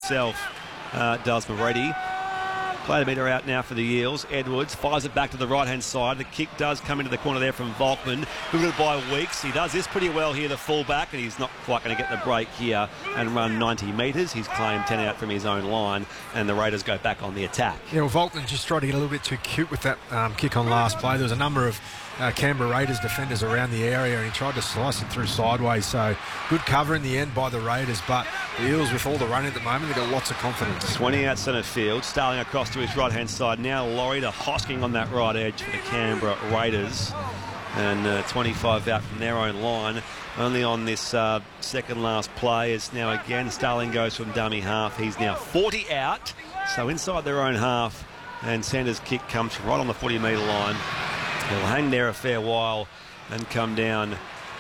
himself, does Moretti. Play the meter out now for the Eels. Edwards fires it back to the right-hand side. The kick does come into the corner there from Volkman. Good by Weeks. He does this pretty well here, the fullback, and he's not quite going to get the break here and run 90 metres. He's claimed 10 out from his own line, and the Raiders go back on the attack. Yeah, well, Volkman just tried to get a little bit too cute with that kick on last play. There was a number of Canberra Raiders defenders around the area, and he tried to slice it through sideways. So good cover in the end by the Raiders, but the Eels, with all the running at the moment, they've got lots of confidence. 20 out centre field. Starling across to his right-hand side. Now Laurie to Hosking on that right edge for the Canberra Raiders. And 25 out from their own line. Only on this second last play is now again Starling goes from dummy half. He's now 40 out, so inside their own half. And Sanders' kick comes right on the 40-metre line. He'll hang there a fair while and come down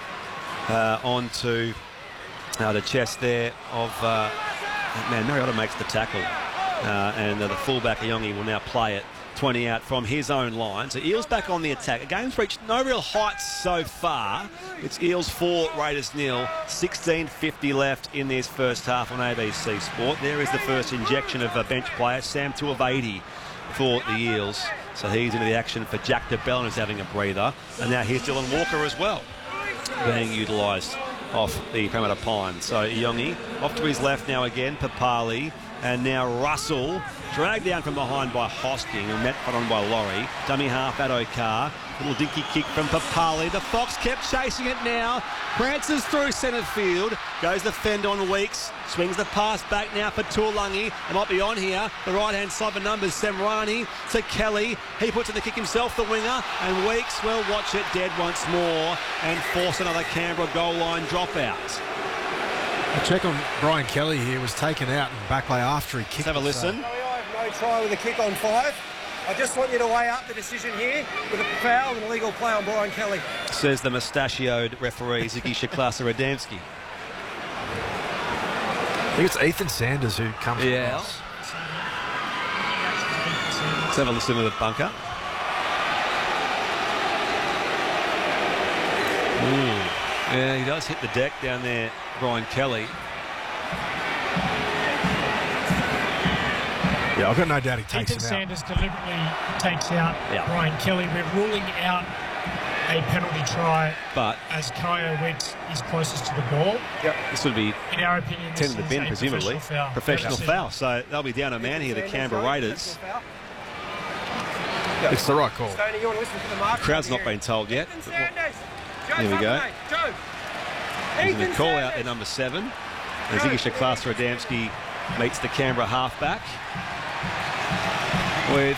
onto the chest there of Mariota makes the tackle, and the fullback Iongi will now play it 20 out from his own line. So Eels back on the attack. The game's reached no real heights so far. It's Eels 4, Raiders 0. 16:50 left in this first half on ABC Sport. There is the first injection of a bench player, Sam Tuivasa for the Eels. So he's into the action for Jack DeBellin, who's having a breather. And now here's Dylan Walker as well, being utilised off the Parramatta Pine. So Iongi off to his left now again, Papali, and now Russell dragged down from behind by Hosking and met on by Laurie. Dummy half Addo-Carr. Little dinky kick from Papali. The Fox kept chasing it now. Prances through centre field. Goes the fend on Weeks. Swings the pass back now for Tuilagi. It might be on here. The right-hand side for numbers. Semrani to Kelly. He puts in the kick himself, the winger. And Weeks will watch it dead once more and force another Canberra goal line dropout. A check on Brian Kelly here, was taken out in back lay after he kicked. Let's have a listen. No try with a kick on 5. I just want you to weigh up the decision here with a foul and illegal play on Brian Kelly. Says the mustachioed referee, Ziggy Shaklasa-Radamski. I think it's Ethan Sanders who comes across. Let's have a listen to the bunker. Yeah, he does hit the deck down there, Brian Kelly. Yeah, I've got no doubt he takes Ethan him out. Sanders deliberately takes out Brian Kelly. We're ruling out a penalty try, but as Kyo Weeks is closest to the ball. Yep. This would be, in our opinion, 10 to the bin, presumably. Professional foul. So they'll be down a man here, the Canberra Raiders. It's the right call. Stoney, you want to listen to the mark? Crowd's not been told yet. Here we go. There's a call out there, number 7. As Ziggy Shaklasa-Radamski meets the Canberra halfback with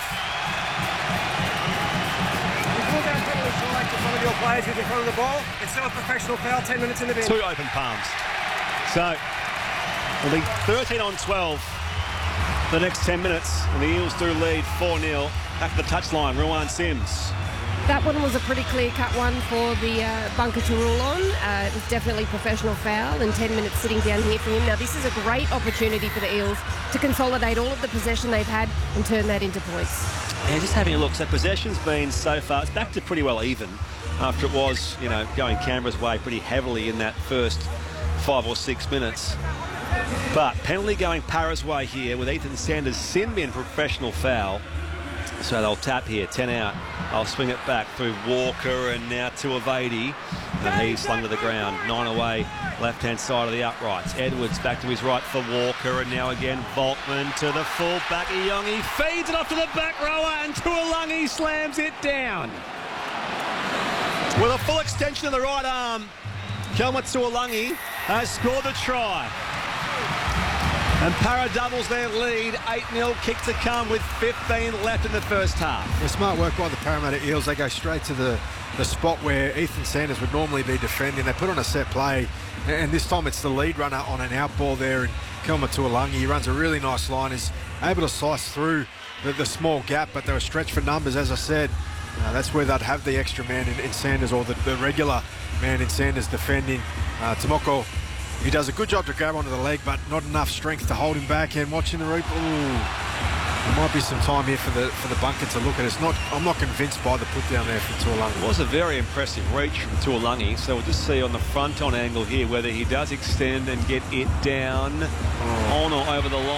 one of your players who's in front of the ball. It's still a professional foul, 10 minutes in the bin. 2 open palms. So it'll be 13 on 12 for the next 10 minutes, and the Eels do lead 4-0. Back to the touchline, Ruan Sims. That one was a pretty clear-cut one for the bunker to rule on. It was definitely professional foul, and 10 minutes sitting down here for him. Now, this is a great opportunity for the Eels to consolidate all of the possession they've had and turn that into points. Yeah, just having a look. So possession's been so far, it's back to pretty well even after it was, you know, going Canberra's way pretty heavily in that first 5 or 6 minutes. But penalty going Para's way here with Ethan Sanders' sin bin for a professional foul. So they'll tap here, 10 out. I'll swing it back through Walker and now Tuivasa. And he's slung to the ground. 9 away, left-hand side of the uprights. Edwards back to his right for Walker. And now again, Volkman to the full-back. Iongi feeds it off to the back rower and Tuilagi slams it down. With a full extension of the right arm, Kelma Tuilagi has scored the try. And Para doubles their lead, 8-0, kick to come with 15 left in the first half. Yeah, smart work by the Parramatta Eels. They go straight to the spot where Ethan Sanders would normally be defending. They put on a set play, and this time it's the lead runner on an out ball there, and Kelma Tuilagi, he runs a really nice line, is able to slice through the small gap, but they were stretched for numbers, as I said. That's where they'd have the extra man in Sanders, or the regular man in Sanders defending. Tomoko, he does a good job to grab onto the leg, but not enough strength to hold him back. And watching the replay, there might be some time here for the bunker to look at. I'm not convinced by the put down there from Tuilagi. It was a very impressive reach from Tuilagi, so we'll just see on the front on angle here whether he does extend and get it down on or over the line.